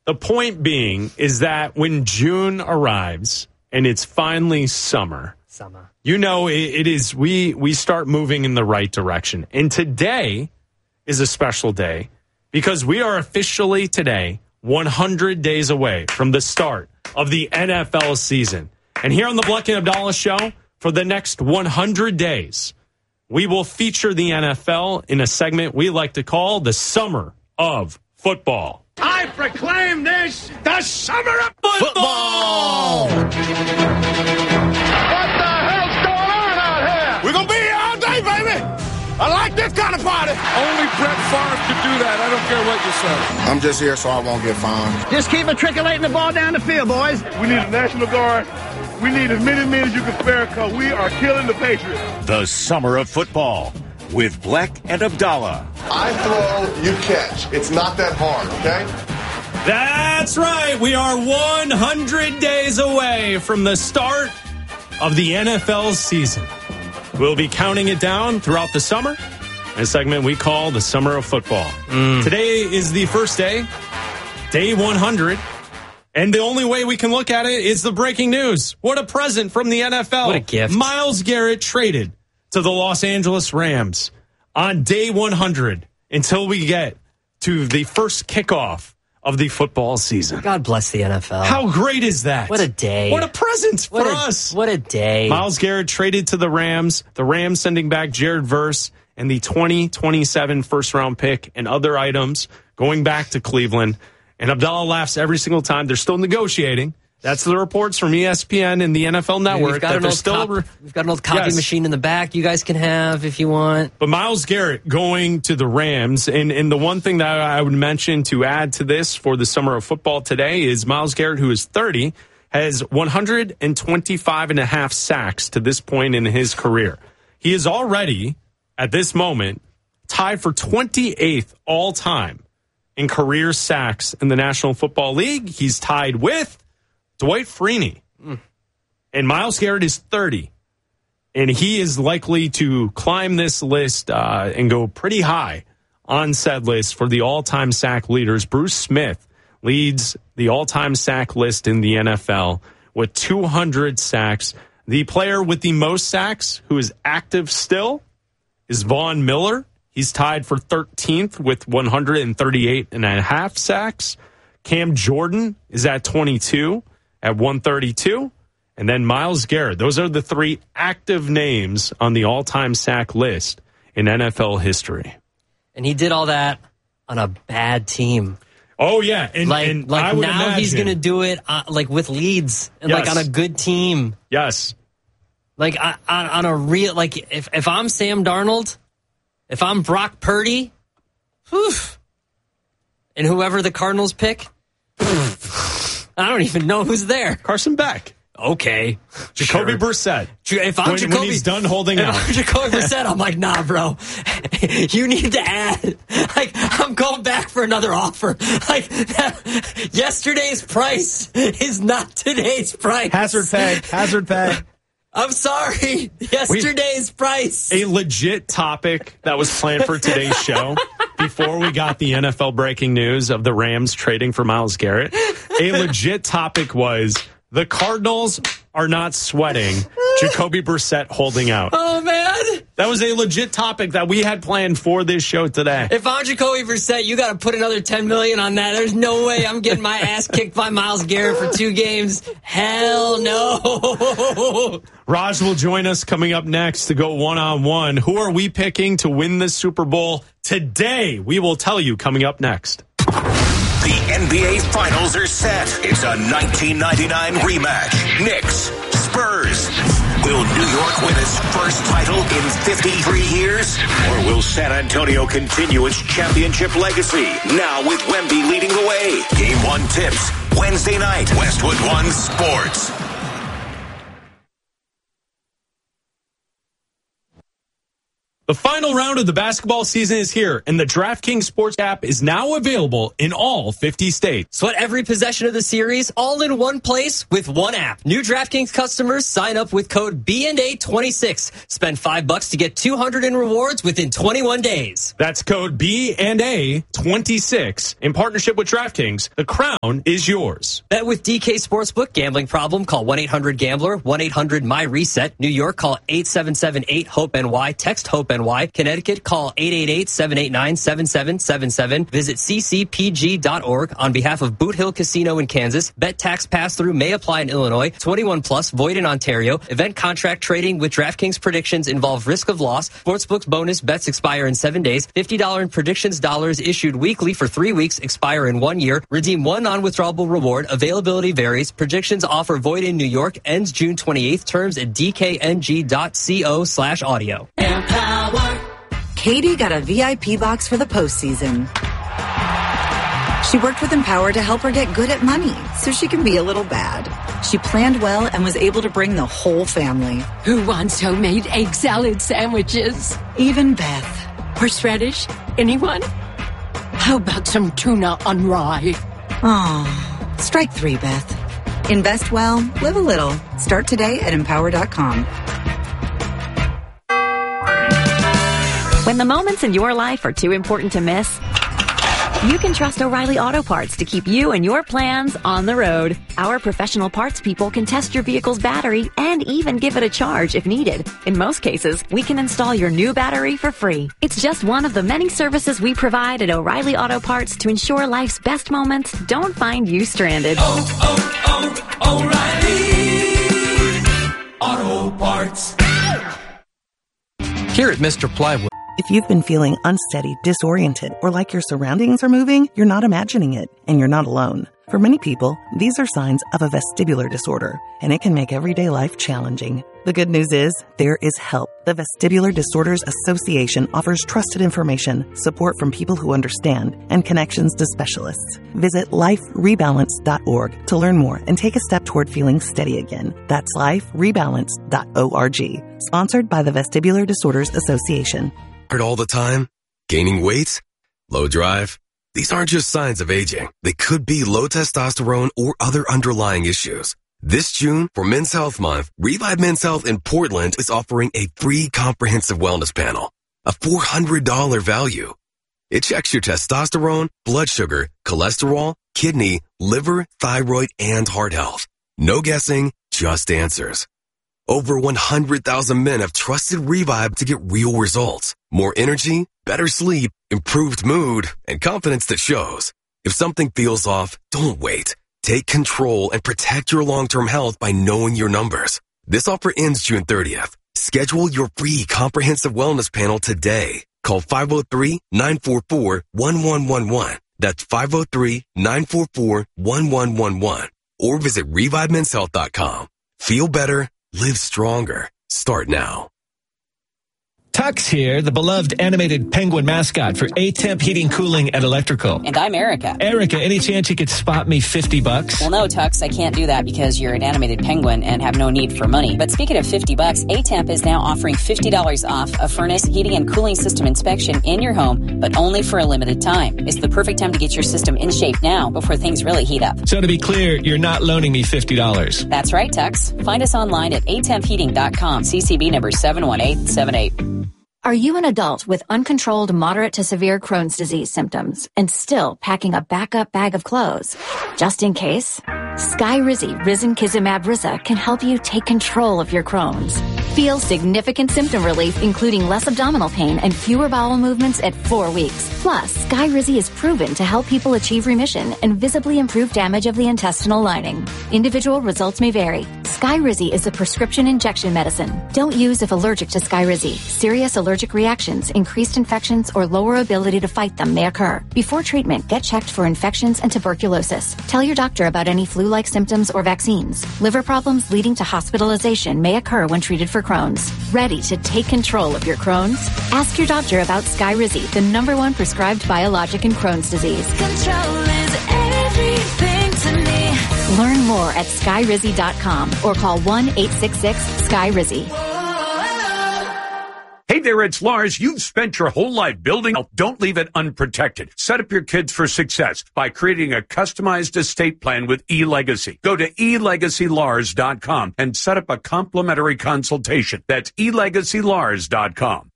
The point being is that when June arrives and it's finally summer, you know, it is, we start moving in the right direction. And today is a special day because we are officially today 100 days away from the start of the NFL season. And here on the Bleck and Abdallah Show, for the next 100 days, we will feature the NFL in a segment we like to call the Summer of Football. I proclaim this the Summer of Football! What the hell's going on out here? We're going to be here all day, baby! I like this kind of party! Only Brett Favre could do that. I don't care what you say. I'm just here so I won't get fined. Just keep matriculating the ball down the field, boys. We need a National Guard. We need as many men as you can spare because we are killing the Patriots. The Summer of Football with Bleck and Abdallah. I throw, you catch. It's not that hard, okay? That's right. We are 100 days away from the start of the NFL season. We'll be counting it down throughout the summer, a segment we call the Summer of Football. Today is the first day, day 100. And the only way we can look at it is the breaking news. What a present from the NFL. What a gift. Myles Garrett traded to the Los Angeles Rams on day 100 until we get to the first kickoff of the football season. God bless the NFL. How great is that? What a day. What a present for us. What a day. Myles Garrett traded to the Rams sending back Jared Verse and the 2027 first-round pick and other items going back to Cleveland. And Abdallah laughs every single time. They're still negotiating. That's the reports from ESPN and the NFL Network. We've got an old copy machine in the back you guys can have if you want. But Myles Garrett going to the Rams, and the one thing that I would mention to add to this for the Summer of Football today is Myles Garrett, who is 30, has 125 and a half sacks to this point in his career. He is already, at this moment, tied for 28th all-time in career sacks in the National Football League. He's tied with Dwight Freeney. And Myles Garrett is 30. And he is likely to climb this list and go pretty high on said list for the all-time sack leaders. Bruce Smith leads the all-time sack list in the NFL with 200 sacks. The player with the most sacks, who is active still, is Von Miller. He's tied for 13th with 138 and a half sacks. Cam Jordan is at 22 at 132. And then Myles Garrett. Those are the three active names on the all-time sack list in NFL history. And he did all that on a bad team. Oh, yeah. And I would now imagine he's going to do it with leads and on a good team. Yes. On a real, if I'm Sam Darnold, if I'm Brock Purdy, and whoever the Cardinals pick, I don't even know who's there. Carson Beck. Okay. Jacoby Brissett. If I'm when he's done holding out. If I'm Jacoby Brissett, I'm like, nah, bro. You need to add. I'm going back for another offer. Yesterday's price is not today's price. Hazard pay. I'm sorry. Yesterday's price. A legit topic that was planned for today's show before we got the NFL breaking news of the Rams trading for Myles Garrett. A legit topic was the Cardinals are not sweating Jacoby Brissett holding out. Oh, man. That was a legit topic that we had planned for this show today. If I'm Jacoby Brissett, you got to put another $10 million on that. There's no way I'm getting my ass kicked by Myles Garrett for 2 games. Hell no. Raj will join us coming up next to go one-on-one. Who are we picking to win the Super Bowl today? We will tell you coming up next. The NBA Finals are set. It's a 1999 rematch. Knicks, Spurs. Will New York win its first title in 53 years? Or will San Antonio continue its championship legacy? Now with Wemby leading the way. Game 1 tips Wednesday night. Westwood One Sports. The final round of the basketball season is here, and the DraftKings Sports app is now available in all 50 states. Sweat every possession of the series all in one place with one app. New DraftKings customers sign up with code B&A26. Spend $5 to get $200 in rewards within 21 days. That's code B&A26. In partnership with DraftKings, the crown is yours. Bet with DK Sportsbook. Gambling problem? Call 1-800-GAMBLER. 1-800-MY-RESET. New York, call 877-8-HOPE-NY. Text HOPE-NY. Connecticut, call 888-789-7777. Visit ccpg.org. On behalf of Boot Hill Casino in Kansas, bet tax pass-through may apply in Illinois. 21 plus, void in Ontario. Event contract trading with DraftKings predictions involve risk of loss. Sportsbook's bonus bets expire in 7 days. $50 in predictions dollars issued weekly for 3 weeks, expire in 1 year. Redeem one non-withdrawable reward. Availability varies. Predictions offer void in New York. Ends June 28th. Terms at dkng.co/audio. Katie got a VIP box for the postseason. She worked with Empower to help her get good at money so she can be a little bad. She planned well and was able to bring the whole family. Who wants homemade egg salad sandwiches? Even Beth. Horseradish? Anyone? How about some tuna on rye? Oh, strike 3, Beth. Invest well, live a little. Start today at Empower.com. When the moments in your life are too important to miss, you can trust O'Reilly Auto Parts to keep you and your plans on the road. Our professional parts people can test your vehicle's battery and even give it a charge if needed. In most cases, we can install your new battery for free. It's just one of the many services we provide at O'Reilly Auto Parts to ensure life's best moments don't find you stranded. O'Reilly Auto Parts. Here at Mr. Plywood. If you've been feeling unsteady, disoriented, or like your surroundings are moving, you're not imagining it, and you're not alone. For many people, these are signs of a vestibular disorder, and it can make everyday life challenging. The good news is, there is help. The Vestibular Disorders Association offers trusted information, support from people who understand, and connections to specialists. Visit liferebalance.org to learn more and take a step toward feeling steady again. That's liferebalance.org. Sponsored by the Vestibular Disorders Association. All the time? Gaining weight? Low drive? These aren't just signs of aging. They could be low testosterone or other underlying issues. This June, for Men's Health Month, Revive Men's Health in Portland is offering a free comprehensive wellness panel, a $400 value. It checks your testosterone, blood sugar, cholesterol, kidney, liver, thyroid, and heart health. No guessing, just answers. Over 100,000 men have trusted Revive to get real results. More energy, better sleep, improved mood, and confidence that shows. If something feels off, don't wait. Take control and protect your long-term health by knowing your numbers. This offer ends June 30th. Schedule your free comprehensive wellness panel today. Call 503-944-1111. That's 503-944-1111. Or visit ReviveMen'sHealth.com. Feel better. Live stronger. Start now. Tux here, the beloved animated penguin mascot for A-Temp Heating, Cooling, and Electrical. And I'm Erica. Erica, any chance you could spot me $50? Well, no, Tux, I can't do that because you're an animated penguin and have no need for money. But speaking of $50, A-Temp is now offering $50 off a furnace, heating, and cooling system inspection in your home, but only for a limited time. It's the perfect time to get your system in shape now before things really heat up. So to be clear, you're not loaning me $50. That's right, Tux. Find us online at atempheating.com, CCB number 71878. Are you an adult with uncontrolled moderate to severe Crohn's disease symptoms and still packing a backup bag of clothes? Just in case, Skyrizi Risankizumab Riza can help you take control of your Crohn's. Feel significant symptom relief, including less abdominal pain and fewer bowel movements at 4 weeks. Plus, Skyrizi is proven to help people achieve remission and visibly improve damage of the intestinal lining. Individual results may vary. Skyrizi is a prescription injection medicine. Don't use if allergic to Skyrizi. Serious allergic reactions, increased infections, or lower ability to fight them may occur. Before treatment, get checked for infections and tuberculosis. Tell your doctor about any flu-like symptoms or vaccines. Liver problems leading to hospitalization may occur when treated for Crohn's. Ready to take control of your Crohn's? Ask your doctor about Skyrizi, the #1 prescribed biologic in Crohn's disease. Control is everything to me. Learn more at Skyrizi.com or call 1-866-SKYRIZI. Hey, there, it's Lars. You've spent your whole life building. Don't leave it unprotected. Set up your kids for success by creating a customized estate plan with eLegacy. Go to elegacylars.com and set up a complimentary consultation. That's elegacylars.com.